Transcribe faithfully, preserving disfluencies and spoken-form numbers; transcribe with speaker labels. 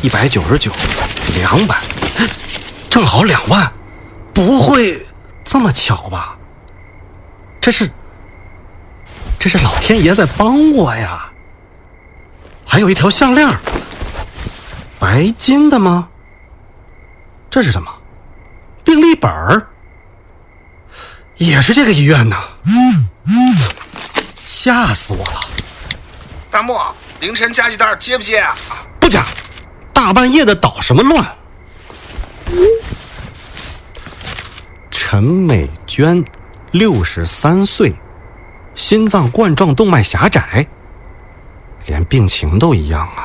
Speaker 1: 一百九十九，两百，正好两万，不会这么巧吧？这是，这是老天爷在帮我呀！还有一条项链，白金的吗？这是什么？病历本儿，也是这个医院呢。嗯嗯，吓死我了！
Speaker 2: 大漠，凌晨加急单接不接啊？
Speaker 1: 不加，大半夜的捣什么乱？陈美娟，六十三岁，心脏冠状动脉狭窄，连病情都一样啊。